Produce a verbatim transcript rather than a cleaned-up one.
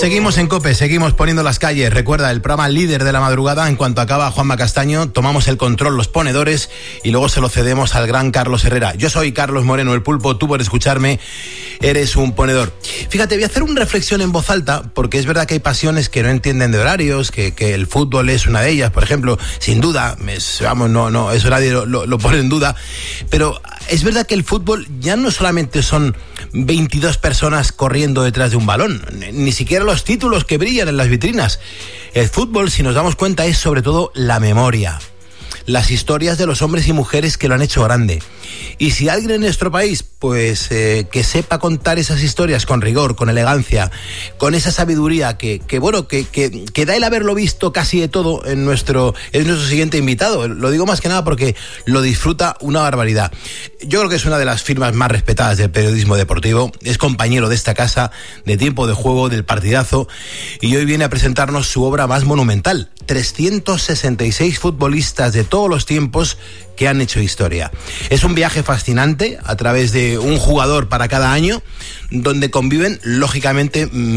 Seguimos en COPE, seguimos poniendo las calles. Recuerda, el programa líder de la madrugada. En cuanto acaba Juanma Castaño, tomamos el control, los ponedores, y luego se lo cedemos al gran Carlos Herrera. Yo soy Carlos Moreno, el Pulpo. Tú, por escucharme, eres un ponedor. Fíjate, voy a hacer una reflexión en voz alta, porque es verdad que hay pasiones que no entienden de horarios, que, que el fútbol es una de ellas, por ejemplo. Sin duda, es, vamos, no, no, eso nadie lo, lo, lo pone en duda. Pero es verdad que el fútbol ya no solamente son veintidós personas corriendo detrás de un balón, ni siquiera los títulos que brillan en las vitrinas. El fútbol, si nos damos cuenta, es sobre todo la memoria, las historias de los hombres y mujeres que lo han hecho grande. Y si alguien en nuestro país, pues eh, que sepa contar esas historias con rigor, con elegancia, con esa sabiduría que, que bueno, que, que, que da el haberlo visto casi de todo en nuestro, en nuestro siguiente invitado. Lo digo más que nada porque lo disfruta una barbaridad. Yo creo que es una de las firmas más respetadas del periodismo deportivo. Es compañero de esta casa, de Tiempo de Juego, del Partidazo, y hoy viene a presentarnos su obra más monumental: trescientos sesenta y seis futbolistas de todos los tiempos que han hecho historia. Es un viaje fascinante a través de un jugador para cada año, donde conviven, lógicamente,